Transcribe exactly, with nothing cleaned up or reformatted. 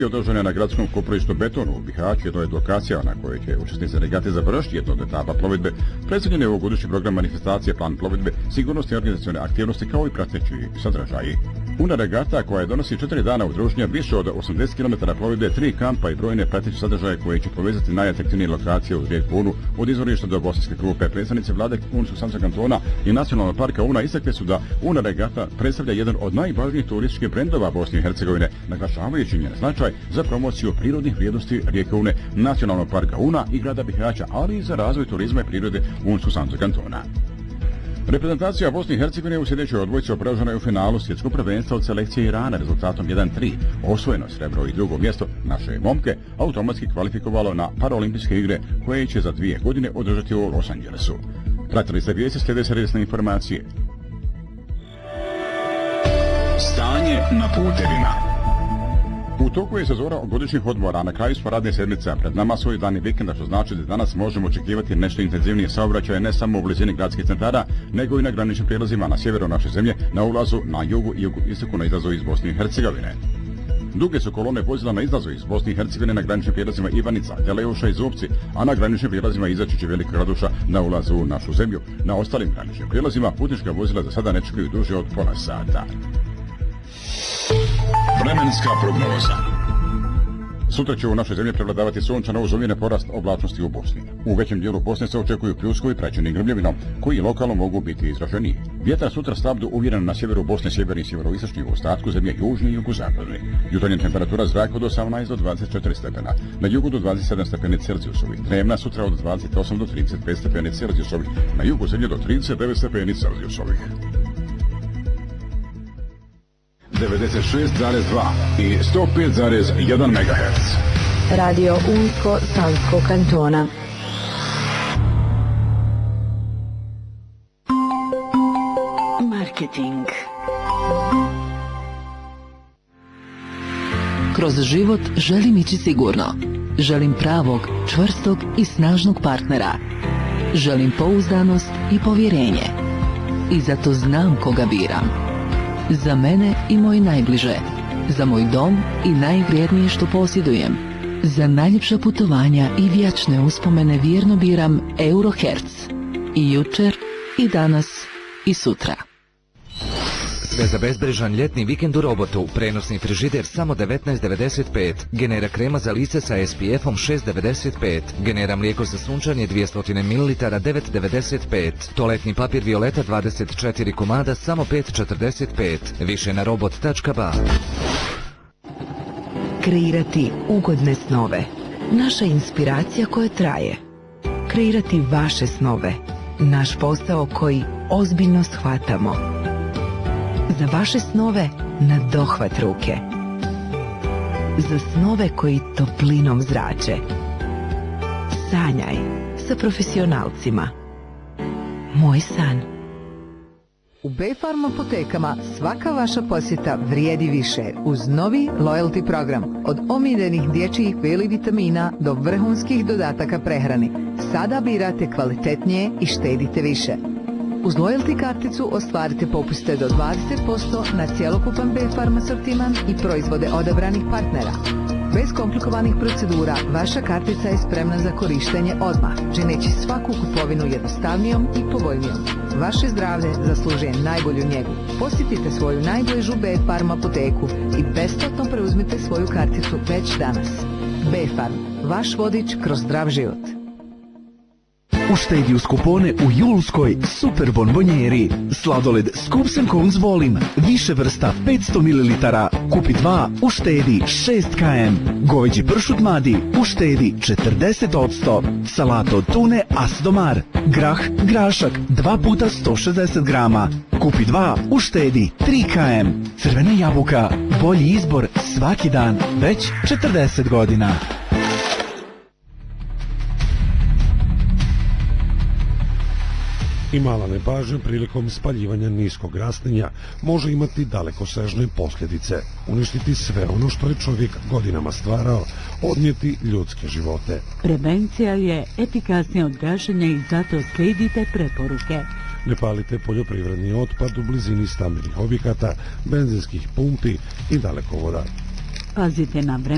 Održane na gradskom kuprovištu Betonu u Bihaću, jedno je lokacija na kojoj će učesnici regate završiti jednu od etapa plovidbe. Predstavljen je ovogodišnji program manifestacije, plan plovidbe, sigurnosti i organizacione aktivnosti kao i prateći sadržaji. Una regata koja donosi četiri dana udruženja, više od osamdeset kilometara plovidbe, tri kampa i brojne prateće sadržaje koje će povezati najatraktivnije lokacije uz rijeku Unu, od izvorišta do Bosanske Krupe. Predstavnici vlade Unsko-Sanskog kantona i Nacionalnog parka Una istakli su da Una regata predstavlja jedan od najvažnijih turističkih brendova Bosne i Hercegovine, naglašavajući njen značaj za promociju prirodnih vrijednosti rijeke Une, Nacionalnog parka Una i grada Bihaća, ali i za razvoj turizma i prirode Unsko-Sanskog kantona. Reprezentacija Bosne i Hercegovine u sljedećoj odbojci obražena je u finalu svjetskog prvenstva od selekcije Irana rezultatom jedan tri. Osvojeno srebro i drugo mjesto naše momke automatski kvalifikovalo na paraolimpijske igre koje će za dvije godine održati u Los Angelesu. Pratili ste vijesti, slijede servisne informacije. Stanje na putevima. U toku je sezona godišnjih odmora, na kraju smo radne sedmice, a pred nama svoj dan i vikenda, što znači da danas možemo očekivati nešto intenzivnije saobraćaje ne samo u blizini gradskih centara, nego i na graničnim prijelazima na sjeveru naše zemlje, na ulazu, na jugu i jugu istoku na izlazu iz Bosne i Hercegovine. Duge su kolone vozila na izlazu iz Bosne i Hercegovine na graničnim prijelazima Ivanica, Deleuša i Zupci, a na graničnim prijelazima Izačić i Velika Raduša na ulazu u našu zemlju. Na ostalim graničnim prijelazima putnička vozila za sada ne čekaju duže od pola sata. Vremenska prognoza. Sutra će u našoj zemlji prevladavati sunčano uz uvijene porast oblačnosti u Bosni. U većem dijelu Bosne se očekuju pljuskovi praćeni grmljavinom, koji lokalno mogu biti izraženiji. Vjetar sutra slab do uvjeren na sjeveru Bosne, sjeverni i sjeveroistočni, u ostatku zemlje južni i jugozapadni. Jutarnja temperatura zraka od osamnaest do dvadeset četiri stepena, na jugu do dvadeset sedam stepeni Celzijusovih, dnevna sutra od dvadeset osam do trideset pet stepeni Celzijusovih, na jugu zemlje do trideset devet stepeni Celzijusovih. devedeset šest zarez dva i sto pet zarez jedan megaherc. Radio Unsko-Sanskog kantona. Marketing. Kroz život želim ići sigurno. Želim pravog, čvrstog i snažnog partnera. Želim pouzdanost i povjerenje. I zato znam koga biram. Za mene i moje najbliže, za moj dom i najvrijednije što posjedujem. Za najljepša putovanja i vječne uspomene vjerno biram Eurohertz. I jučer, i danas, i sutra. Za bezbrižan ljetni vikend u Robotu, prenosni frižider samo devetnaest devedeset pet, Genera krema za lice sa S P F-om šest devedeset pet, Genera mlijeko za sunčanje dvjesto mililitara devet devedeset pet, toaletni papir Violeta dvadeset četiri komada samo pet četrdeset pet, više na robot tačka ba. Kreirati ugodne snove. Naša inspiracija koja traje. Kreirati vaše snove. Naš posao koji ozbiljno shvatamo. Za vaše snove na dohvat ruke. Za snove koji toplinom zrače. Sanjaj sa profesionalcima. Moj san. U B-Farm apotekama svaka vaša posjeta vrijedi više uz novi loyalty program. Od omiljenih dječjih B vitamina do vrhunskih dodataka prehrani. Sada birate kvalitetnije i štedite više. Uz loyalty karticu ostvarite popuste do dvadeset posto na cjelokupan B-Farm asortiman i proizvode odabranih partnera. Bez komplikovanih procedura, vaša kartica je spremna za korištenje odmah, čineći svaku kupovinu jednostavnijom i povoljnijom. Vaše zdravlje zaslužuje najbolju njegu. Posjetite svoju najbližu B-Farm apoteku i besplatno preuzmite svoju karticu već danas. B-Farm, vaš vodič kroz zdrav život. Uštedi uz kupone u julskoj super bonbonjeri. Sladoled Scoops and Cones volim, više vrsta petsto mililitara, kupi dva, uštedi šest kilograma. Goveđi pršut madi, uštedi četrdeset posto. Salata od tune Asdomar, grah, grašak, dva puta sto šezdeset grama. Kupi dva, uštedi tri kilograma. Crvena jabuka, bolji izbor svaki dan, već četrdeset godina. I mala nepažnja prilikom spaljivanja niskog rastinja može imati dalekosežne posljedice, uništiti sve ono što je čovjek godinama stvarao, odnijeti ljudske živote. Prevencija je efikasnija od gašenja i zato slijedite preporuke. Ne palite poljoprivredni otpad u blizini stambenih objekata, benzinskih pumpi i dalekovoda. Pazite na vreme.